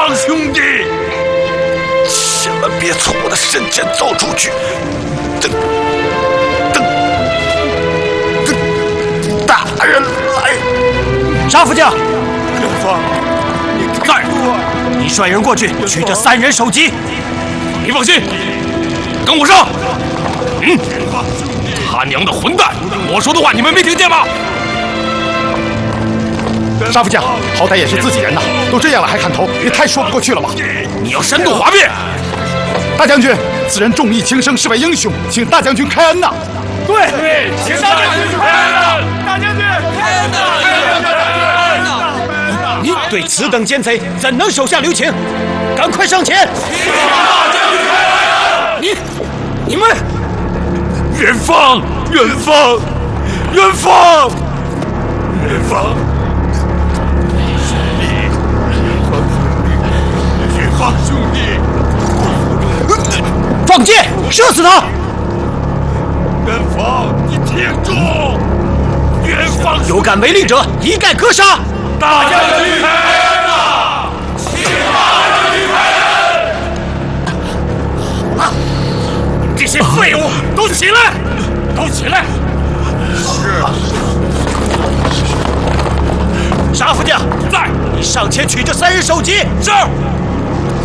方兄弟，千万别从我的身前走出去！等大人来！ 沙副将， 元芳，你在， 你率人过去取这3人首级。 你放心，跟我上。他娘的混蛋！我说的话你们没听见吗？ 沙副将，好歹也是自己人呐，都这样了还砍头，也太说不过去了吧？ 你要深度滑变！ 大将军，此人重义轻生，是位英雄，请大将军开恩呐！ 对，请大将军开恩呐！大将军开恩呐！ 你对此等奸贼怎能手下留情？赶快上前！ 请大将军开恩！你们，元芳，元芳，元芳，元芳！元芳兄弟， 放箭，射死他！ 元芳，你挺住！元芳， 有敢违令者，一概格杀！ 大将军开恩呐！请大将军开恩！好了，这些废物都起来，都起来！是。 沙副将， 在， 你上前取这3人首级。 是。